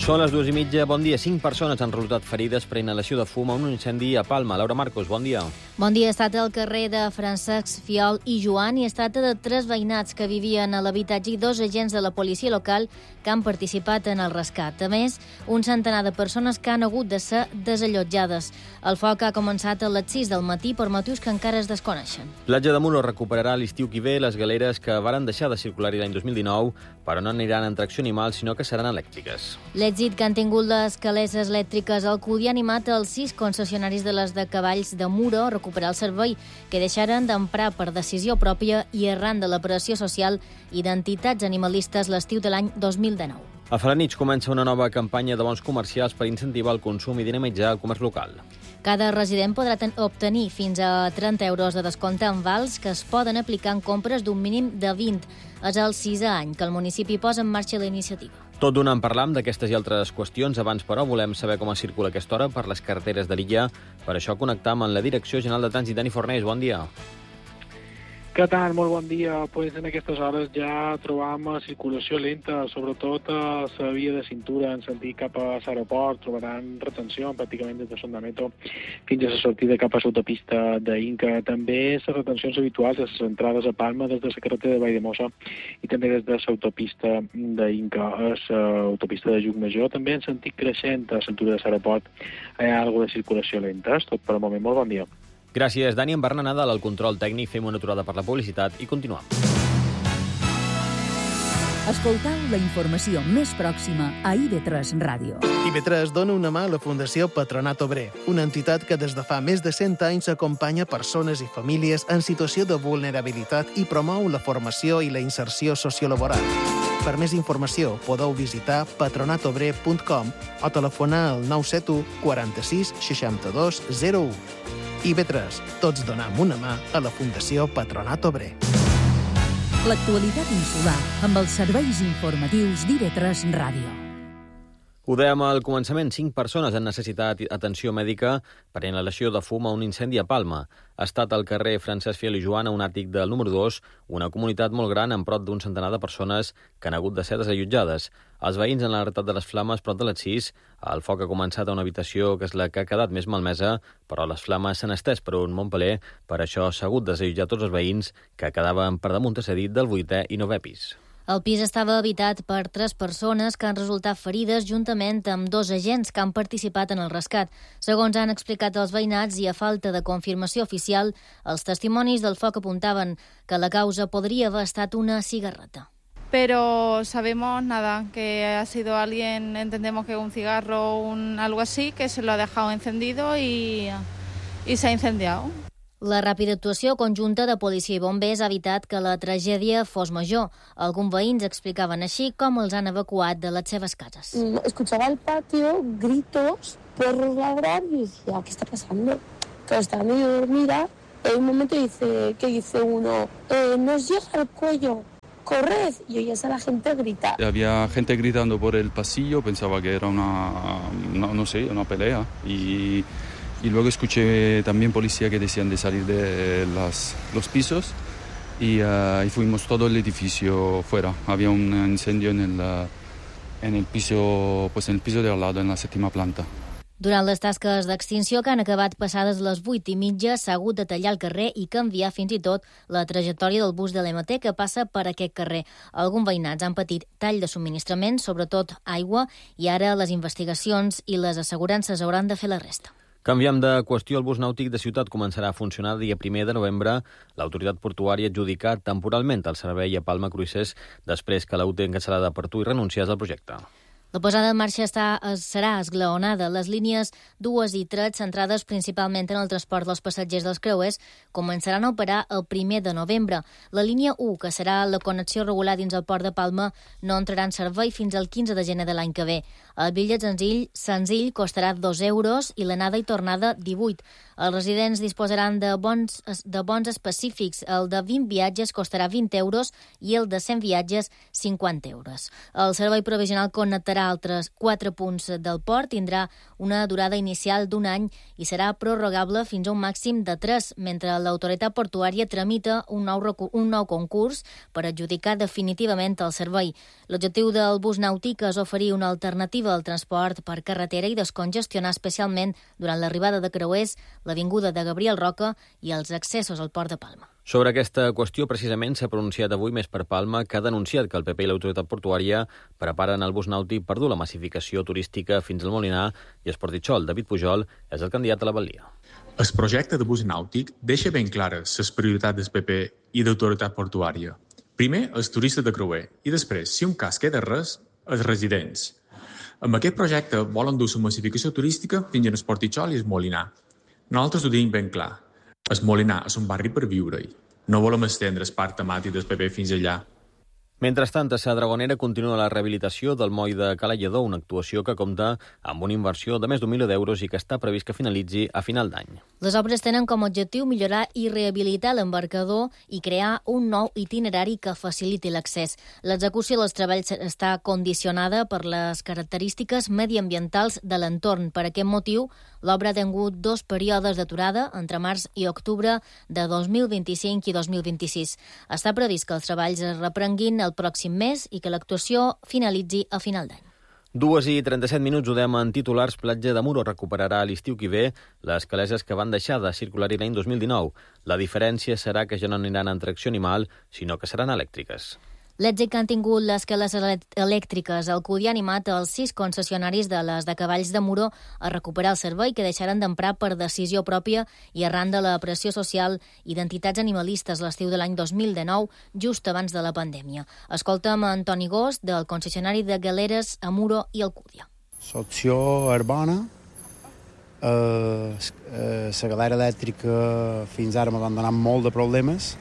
Són les 2:30, bon dia. 5 persones han resultat ferides per inhalació de fum a un incendi a Palma. Laura Marcos, bon dia. Bon dia. Es tracta del carrer de Francesc Fiol i Joan i es tracta de 3 veïnats que vivien a l'habitatge i 2 agents de la policia local que han participat en el rescat. A més, un centenar de persones que han hagut de ser desallotjades. El foc ha començat a les 6 del matí per motius que encara es desconeixen. Platja de Muro recuperarà l'estiu que ve les galeres que varen deixar de circular-hi l'any 2019, però no aniran en tracció animal, sinó que seran elèctriques. L'èxit que han tingut les caleses elèctriques al Cudi ha animat els 6 concessionaris de les de cavalls de Muro a recuperar el servei, que deixaren d'emprar per decisió pròpia i arran de la pressió social i d'entitats animalistes l'estiu de l'any 2019. A Felanitx comença una nova campanya de bons comercials per incentivar el consum i dinamitzar el comerç local. Cada resident podrà obtenir fins a 30 euros de descompte en vals que es poden aplicar en compres d'un mínim de 20. És el 6è any que el municipi posa en marxa la iniciativa. Tot d'una en parlam d'aquestes i altres qüestions. Abans, però, volem saber com es circula aquesta hora per les carreteres de l'illa. Per això connectam amb la Direcció General de Trànsit. Dani Fornés, bon dia. Què tal? Molt bon dia. Pues en aquestes hores ja trobam circulació lenta, sobretot a la via de cintura en sentit cap a l'aeroport. Trobaran retenció pràcticament des de Son de Metro fins a la sortida cap a l'autopista d'Inca. També les retencions habituals a les entrades a Palma des de la carretera de Valldemossa i també des de l'autopista d'Inca a l'autopista de Llucmajor. També en sentit creixent a l'altura de l'aeroport hi ha alguna circulació lenta. És tot per al moment. Molt bon dia. Gràcies, Dani. En Bernat Nadal, al control tècnic. Fem una aturada per la publicitat i continuem. Escoltau la informació més pròxima a IB3 Ràdio. IB3 dona una mà a la Fundació Patronat Obrer, una entitat que des de fa més de 100 anys acompanya persones i famílies en situació de vulnerabilitat i promou la formació i la inserció sociolaboral. Per més informació podeu visitar patronatobrer.com o telefonar al 971 46 62 01. IB3, tots donem una mà a la Fundació Patronat Obrer. L'actualitat insular amb els serveis informatius d'IB3 Ràdio. Ho dèiem al començament, 5 persones han necessitat atenció mèdica per inhalació de fum a un incendi a Palma. Ha estat al carrer Francesc Fiol i Joan, a un àtic del número 2, una comunitat molt gran amb prop d'un centenar de persones que han hagut de ser desallotjades. Els veïns han alertat de les flames prop de les 6. El foc ha començat a una habitació que és la que ha quedat més malmesa, però les flames s'han estès per un Montpeller. Per això s'ha hagut de desallotjar tots els veïns que quedaven per damunt, s'ha dit, del 8è i 9è pis. El pis estava habitat per 3 persones que han resultat ferides juntament amb 2 agents que han participat en el rescat. Segons han explicat els veïnats i a falta de confirmació oficial, els testimonis del foc apuntaven que la causa podria haver estat una cigarreta. Pero sabemos que ha sido alguien, entendemos que un cigarro, algo así, que se lo ha dejado encendido y se ha incendiado. La ràpida actuació conjunta de policia i bombers ha evitat que la tragèdia fos major. Alguns veïns explicaven així com els han evacuat de les seves cases. Escuchaba al patio gritos, perros ladrar y decía, ¿qué está pasando? Que estaba medio dormida. En un momento dice uno, nos llega al cuello, corred. Y oías a la gente gritar. Había gente gritando por el pasillo, pensaba que era una pelea. Y luego escuché también policía que decían de salir de los pisos y fuimos todo el edificio fuera. Había un incendio en el piso de al lado, en la 7ª planta. Durant les tasques d'extinció que han acabat passades les 8:30, s'ha hagut de tallar el carrer i canviar fins i tot la trajectòria del bus de l'MT que passa per aquest carrer. Alguns veïnats han patit tall de subministrament, sobretot aigua, i ara les investigacions i les assegurances hauran de fer la resta. Canviem de qüestió. El bus nàutic de ciutat començarà a funcionar el dia 1 de novembre. L'autoritat portuària ha adjudicat temporalment el servei a Palma Cruises després que la UTE cancel·lada per tu i renunciés al projecte. La posada en marxa serà esglaonada. Les línies 2 i 3, centrades principalment en el transport dels passatgers dels creuers, començaran a operar el 1 de novembre. La línia 1, que serà la connexió regular dins el port de Palma, no entrarà en servei fins al 15 de gener de l'any que ve. El bitllet senzill costarà 2 euros i l'anada i tornada 18. Els residents disposaran de bons específics. El de 20 viatges costarà 20 euros i el de 100 viatges 50 euros. El servei provisional connectarà connectarà altres 4 punts del port, tindrà una durada inicial d'1 any i serà prorrogable fins a un màxim de 3, mentre l'autoritat portuària tramita un nou concurs per adjudicar definitivament el servei. L'objectiu del bus nàutic és oferir una alternativa al transport per carretera i descongestionar especialment durant l'arribada de creuers, l'avinguda de Gabriel Roca i els accessos al port de Palma. Sobre aquesta qüestió, precisament, s'ha pronunciat avui Més per Palma, que ha denunciat que el PP i l'autoritat portuària preparen el bus nàutic per dur la massificació turística fins al Molinar i Esportitxol. David Pujol és el candidat a la batllia. El projecte de bus nàutic deixa ben clares les prioritats del PP i l'autoritat portuària. Primer, els turistes de creuer, i després, si un cas queda res, els residents. Amb aquest projecte volen dur la massificació turística fins a Esportitxol i el Molinar. Nosaltres ho tenim ben clar. El Molinar és un barri per viure-hi. No volem estendre el parc temàtic del PP fins allà. Mentrestant, a Sa Dragonera continua la rehabilitació del moll de Cala Lledó, una actuació que compta amb una inversió de més d'1 milió d'euros i que està previst que finalitzi a final d'any. Les obres tenen com a objectiu millorar i rehabilitar l'embarcador i crear un nou itinerari que faciliti l'accés. L'execució dels treballs està condicionada per les característiques mediambientals de l'entorn. Per aquest motiu, l'obra ha tingut 2 períodes d'aturada entre març i octubre de 2025 i 2026. Està previst que els treballs es reprenguin el pròxim mes i que l'actuació finalitzi a final d'any. 2:37 ho dèiem en titulars. Platja de Muro recuperarà a l'estiu que ve les caleses que van deixar de circular-hi l'any 2019. La diferència serà que ja no aniran en tracció animal, sinó que seran elèctriques. L'èxit que han tingut les cales elèctriques al CUDI ha animat els 6 concessionaris de les de cavalls de Muro a recuperar el servei que deixaran d'emprar per decisió pròpia i arran de la pressió social i d'entitats animalistes l'estiu de l'any 2019, just abans de la pandèmia. Escolta'm Antoni Gost, del concessionari de galeres a Muro i Alcúdia. L'opció és bona. La galera elèctrica fins ara m'ha donat molt de problemes,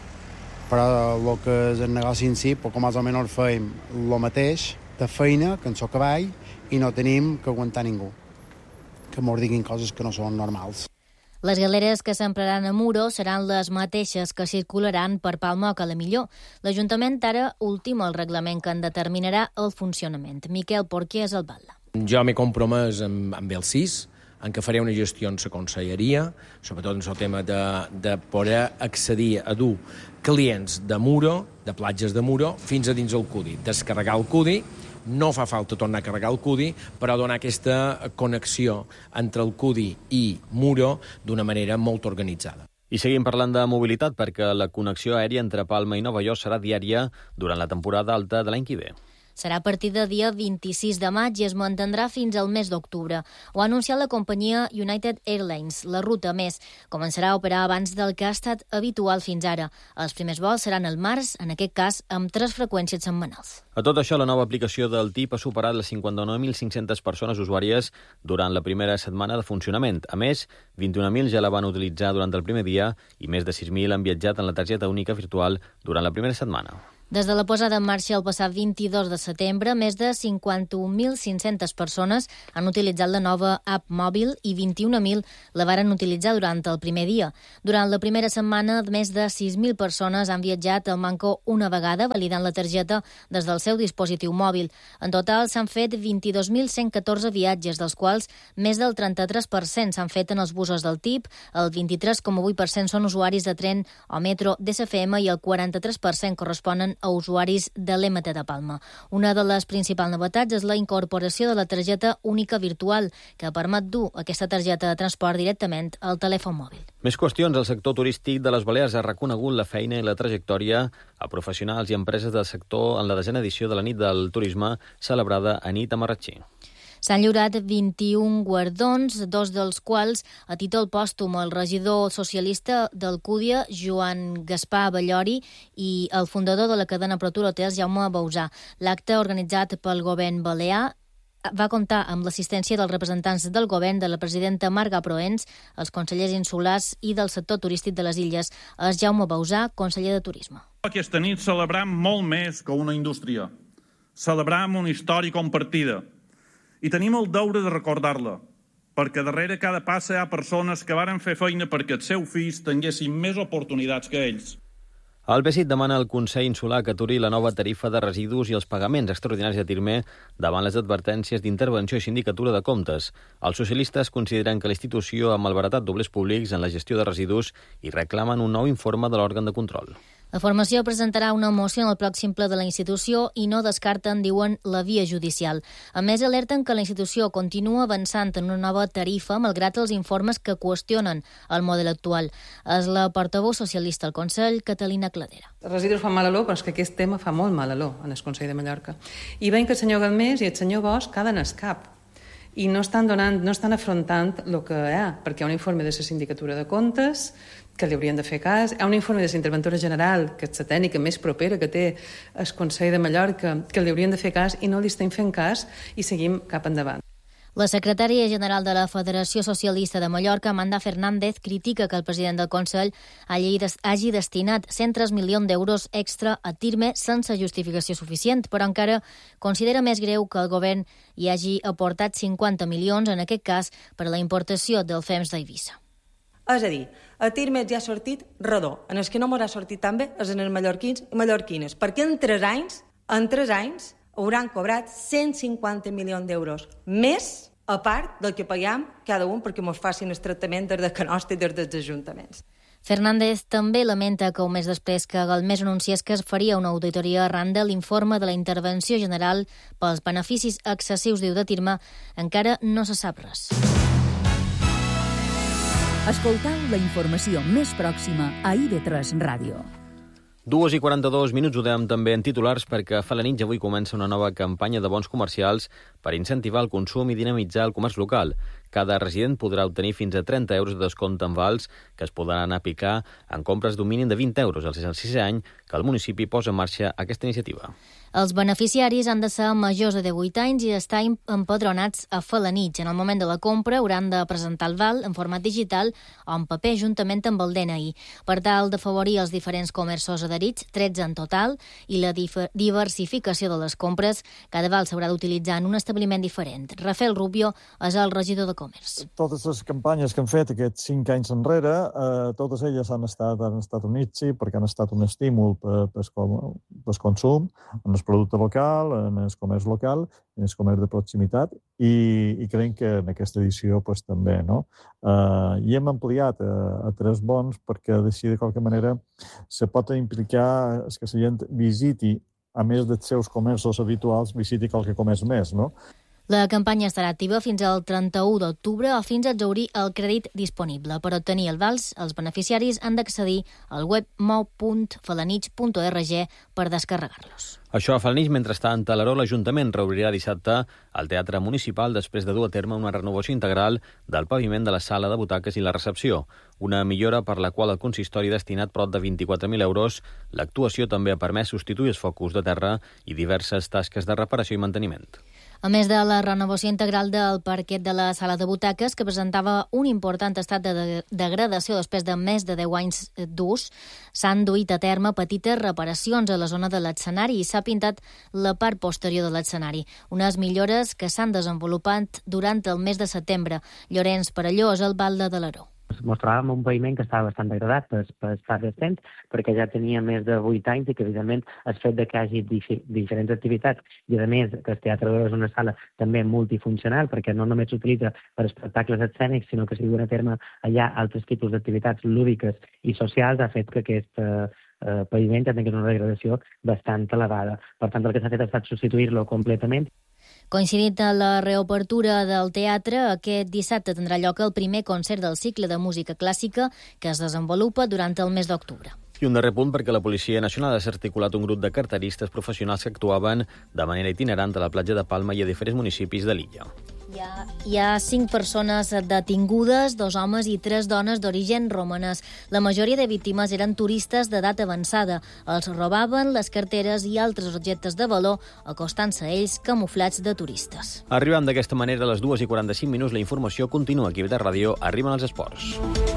però el que és el negoci en si, poc més o menys feim el mateix de feina que en el cavall i no tenim que aguantar ningú, que mos diguin coses que no són normals. Les galeres que s'empraran a Muro seran les mateixes que circularan per Palma o Calamillor. L'Ajuntament ara ultima el reglament que en determinarà el funcionament. Miquel Porquer és el batlle. Jo m'he compromès amb el 6, en què faré una gestió en la conselleria, sobretot en el tema de poder accedir a dur clients de Muro, de platges de Muro, fins a dins el CUDI. Descarregar el CUDI, no fa falta tornar a carregar el CUDI, però donar aquesta connexió entre el CUDI i Muro d'una manera molt organitzada. I seguim parlant de mobilitat perquè la connexió aèria entre Palma i Nova York serà diària durant la temporada alta de l'any que ve. Serà a partir del dia 26 de maig i es mantindrà fins al mes d'octubre. Ho ha anunciat la companyia United Airlines. La ruta, més, començarà a operar abans del que ha estat habitual fins ara. Els primers vols seran al març, en aquest cas amb 3 freqüències setmanals. A tot això, la nova aplicació del TIP ha superat les 59.500 persones usuàries durant la primera setmana de funcionament. A més, 21.000 ja la van utilitzar durant el primer dia i més de 6.000 han viatjat en la targeta única virtual durant la primera setmana. Des de la posada en marxa el passat 22 de setembre, més de 51.500 persones han utilitzat la nova app mòbil i 21.000 la varen utilitzar durant el primer dia. Durant la primera setmana, més de 6.000 persones han viatjat al Manco una vegada, validant la targeta des del seu dispositiu mòbil. En total s'han fet 22.114 viatges, dels quals més del 33% s'han fet en els busos del TIP, el 23,8% són usuaris de tren o metro d'SFM i el 43% corresponen a usuaris de l'EMT de Palma. Una de les principals novetats és la incorporació de la targeta única virtual, que permet dur aquesta targeta de transport directament al telèfon mòbil. Més qüestions. El sector turístic de les Balears ha reconegut la feina i la trajectòria a professionals i empreses del sector en la 10a edició de la Nit del Turisme, celebrada a nit a Marratxí. S'han lliurat 21 guardons, 2 dels quals a títol pòstum el regidor socialista d'Alcúdia, Joan Gaspar Ballori, i el fundador de la cadena Protur Hotels, Jaume Bausà. L'acte, organitzat pel govern balear, va comptar amb l'assistència dels representants del govern, de la presidenta Marga Proens, els consellers insulars i del sector turístic de les illes. És Jaume Bausà, conseller de Turisme. Aquesta nit celebrem molt més que una indústria. Celebrem una història compartida. I tenim el deure de recordar-la, perquè darrere cada passa hi ha persones que varen fer feina perquè els seus fills tinguessin més oportunitats que ells. El PSIT demana al Consell Insular que aturi la nova tarifa de residus i els pagaments extraordinaris a Tirmer davant les advertències d'intervenció i sindicatura de comptes. Els socialistes consideren que la institució ha malbaratat doblers públics en la gestió de residus i reclamen un nou informe de l'òrgan de control. La formació presentarà una moció en el pròxim ple de la institució i no descarten, diuen, la via judicial. A més, alerten que la institució continua avançant en una nova tarifa malgrat els informes que qüestionen el model actual. És la portaveu socialista al Consell, Catalina Cladera. Els residus fan mal olor, però és que aquest tema fa molt mal olor en el Consell de Mallorca. I veiem que el senyor Galmés i el senyor Bosch caden el cap i no estan afrontant el que hi ha, perquè hi ha un informe de la sindicatura de comptes que li haurien de fer cas, hi ha un informe de la interventora general, que és la tècnica més propera que té el Consell de Mallorca, que li haurien de fer cas i no li estem fent cas i seguim cap endavant. La secretària general de la Federació Socialista de Mallorca, Amanda Fernández, critica que el president del Consell hagi destinat 103 milions d'euros extra a Tirmer sense justificació suficient, però encara considera més greu que el govern hi hagi aportat 50 milions, en aquest cas, per a la importació del fems d'Eivissa. És a dir, a Tirmer ja ha sortit redó. En els que no m'haurà sortit tan bé és en els mallorquins i mallorquines, perquè en 3 anys hauran cobrat 150 milions d'euros més, a part del que paguem cada un perquè ens facin el tractament des de Canosta i des dels ajuntaments. Fernández també lamenta que un mes després que Galmés anunciés que es faria una auditoria arran de l'informe de la intervenció general pels beneficis excessius, diu, de Tirmer, encara no se sap res. Escoltau la informació més pròxima a IB3 Ràdio. 2:42, ho dèiem també en titulars perquè a Felanitx avui comença una nova campanya de bons comercials per incentivar el consum i dinamitzar el comerç local. Cada resident podrà obtenir fins a 30 euros de descompte en vals que es podran aplicar en compres d'un mínim de 20 euros al 6è any que el municipi posa en marxa aquesta iniciativa. Els beneficiaris han de ser majors de 18 anys i estar empadronats a Felanitx. En el moment de la compra hauran de presentar el val en format digital o en paper juntament amb el DNI. Per tal d'afavorir els diferents comerços adherits, 13 en total, i la diversificació de les compres, cada val s'haurà d'utilitzar en un establiment diferent. Rafael Rubio és el regidor de Comerç. Totes les campanyes que han fet aquests 5 anys enrere, totes elles han estat un inici perquè han estat un estímul pel consum, en el producte local, en el comerç local, en el comerç de proximitat i creiem que en aquesta edició pues, també. No? I hem ampliat a 3 bons perquè així de qualque manera se pot implicar que la gent visiti, a més dels seus comerços habituals, visiti qualque comerç més, no? La campanya estarà activa fins al 31 d'octubre o fins a exhaurir el crèdit disponible. Per obtenir el vals, els beneficiaris han d'accedir al web mou.felanitx.org per descarregar-los. Això a Felanitx, mentrestant, a l'Aró, l'Ajuntament reobrirà dissabte el Teatre Municipal després de dur a terme una renovació integral del paviment de la sala de butaques i la recepció, una millora per la qual el consistori ha destinat prop de 24.000 euros. L'actuació també ha permès substituir els focus de terra i diverses tasques de reparació i manteniment. A més de la renovació integral del parquet de la sala de butaques, que presentava un important estat de degradació després de més de 10 anys d'ús, s'han duit a terme petites reparacions a la zona de l'escenari i s'ha pintat la part posterior de l'escenari. Unes millores que s'han desenvolupat durant el mes de setembre. Llorenç Perelló és alcalde de l'Aró. Mostràvem un paviment que estava bastant degradat per fa temps, perquè ja tenia més de 8 anys i que, evidentment, el fet que hi hagi diferents activitats i, a més, que el Teatre d'Aró és una sala també multifuncional, perquè no només s'utilitza per espectacles escènics, sinó que s'hi duen a terme allà altres tipus d'activitats lúdiques i socials, ha fet que aquest paviment ja tingui una degradació bastant elevada. Per tant, el que s'ha fet ha estat substituir-lo completament. Coincidint amb la reobertura del teatre, aquest dissabte tindrà lloc el primer concert del cicle de música clàssica que es desenvolupa durant el mes d'octubre. I un darrer punt perquè la Policia Nacional ha articulat un grup de carteristes professionals que actuaven de manera itinerant a la platja de Palma i a diferents municipis de l'illa. Hi ha 5 persones detingudes, 2 homes i 3 dones d'origen romanes. La majoria de víctimes eren turistes d'edat avançada. Els robaven les carteres i altres objectes de valor, acostant-se a ells camuflats de turistes. Arribant d'aquesta manera a les 2:45, la informació continua aquí a IB3 Ràdio. Arriben els esports.